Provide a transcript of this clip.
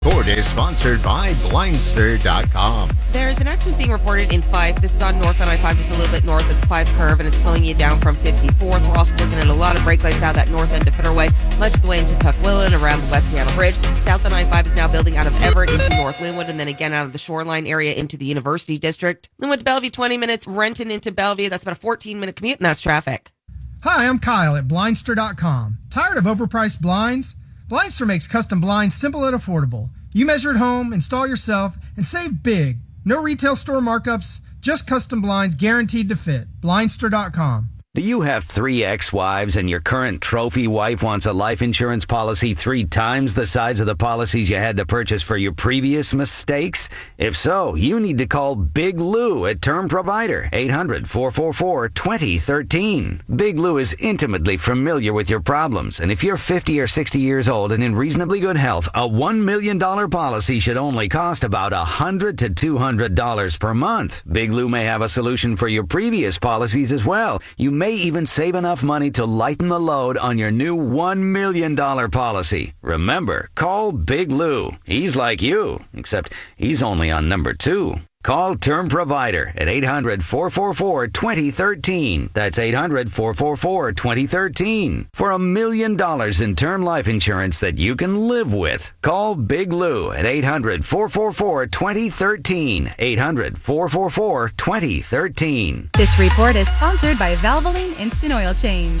Report is sponsored by Blindster.com. There's an accident being reported in 5. This is on north on I-5, just a little bit north of the 5 curve, and it's slowing you down from 54th. We're also looking at a lot of brake lights out that north end of Fitterway, much of the way into Tukwila around the West Seattle Bridge. South on I-5 is now building out of Everett into North Linwood, and then again out of the Shoreline area into the University District. Linwood to Bellevue, 20 minutes. Renton into Bellevue, that's about a 14-minute commute, and that's traffic. Hi, I'm Kyle at Blindster.com. Tired of overpriced blinds? Blindster makes custom blinds simple and affordable. You measure at home, install yourself, and save big. No retail store markups, just custom blinds guaranteed to fit. Blindster.com. Do you have 3 ex-wives and your current trophy wife wants a life insurance policy 3 times the size of the policies you had to purchase for your previous mistakes? If so, you need to call Big Lou at Term Provider, 800-444-2013. Big Lou is intimately familiar with your problems, and if you're 50 or 60 years old and in reasonably good health, a $1 million policy should only cost about $100 to $200 per month. Big Lou may have a solution for your previous policies as well. You may even save enough money to lighten the load on your new $1 million policy. Remember, call Big Lou. He's like you, except he's only on number 2. Call Term Provider at 800-444-2013. That's 800-444-2013. For $1 million in term life insurance that you can live with. Call Big Lou at 800-444-2013. 800-444-2013. This report is sponsored by Valvoline Instant Oil Change.